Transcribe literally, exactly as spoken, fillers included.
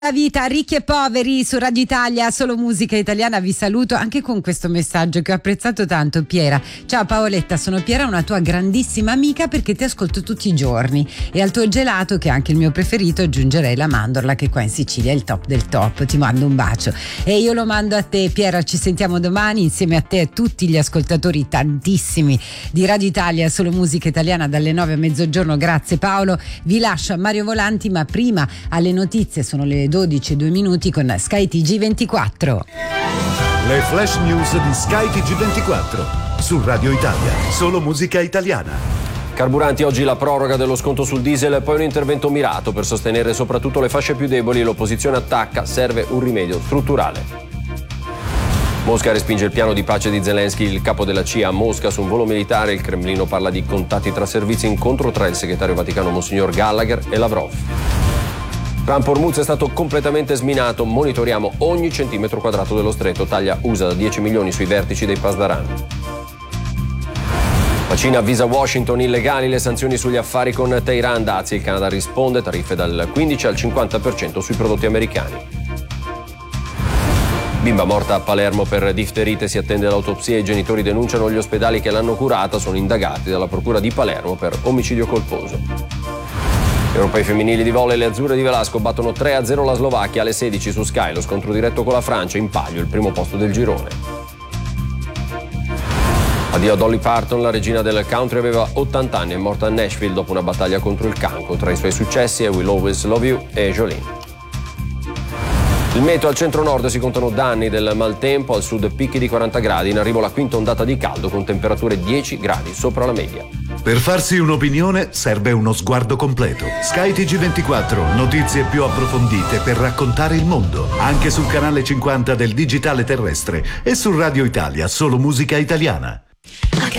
La vita, ricchi e poveri su Radio Italia, solo musica italiana. Vi saluto anche con questo messaggio che ho apprezzato tanto. Piera: ciao Paoletta, sono Piera, una tua grandissima amica, perché ti ascolto tutti i giorni e al tuo gelato, che è anche il mio preferito, aggiungerei la mandorla, che qua in Sicilia è il top del top. Ti mando un bacio e io lo mando a te, Piera. Ci sentiamo domani insieme a te e a tutti gli ascoltatori, tantissimi, di Radio Italia, solo musica italiana, dalle nove a mezzogiorno. Grazie Paolo. Vi lascio a Mario Volanti, ma prima alle notizie. Sono le dodici e due minuti con Sky T G ventiquattro. Le flash news di Sky T G ventiquattro su Radio Italia, solo musica italiana. Carburanti, oggi la proroga dello sconto sul diesel, poi un intervento mirato per sostenere soprattutto le fasce più deboli. L'opposizione attacca, serve un rimedio strutturale. Mosca respinge il piano di pace di Zelensky. Il capo della C I A a Mosca su un volo militare. Il Cremlino parla di contatti tra servizi, incontro tra il segretario vaticano Monsignor Gallagher e Lavrov. Trump: Hormuz è stato completamente sminato, monitoriamo ogni centimetro quadrato dello stretto. Taglia U S A da dieci milioni sui vertici dei Pasdaran. La Cina avvisa Washington: illegali le sanzioni sugli affari con Teheran. Dazi, il Canada risponde, tariffe dal quindici al cinquanta per cento sui prodotti americani. Bimba morta a Palermo per difterite, si attende l'autopsia. I genitori denunciano gli ospedali che l'hanno curata, sono indagati dalla procura di Palermo per omicidio colposo. Europei femminili di volley, le azzurre di Velasco battono tre a zero la Slovacchia. Alle sedici su Sky lo scontro diretto con la Francia, in palio il primo posto del girone. Addio a Dolly Parton, la regina del country aveva ottanta anni, è morta a Nashville dopo una battaglia contro il cancro. Tra i suoi successi è Will Always Love You e Jolene. Il meteo: al centro-nord si contano danni del maltempo, al sud picchi di quaranta gradi, in arrivo la quinta ondata di caldo con temperature dieci gradi sopra la media. Per farsi un'opinione serve uno sguardo completo. Sky T G ventiquattro, notizie più approfondite per raccontare il mondo, anche sul canale cinquanta del digitale terrestre e su Radio Italia, solo musica italiana. Okay.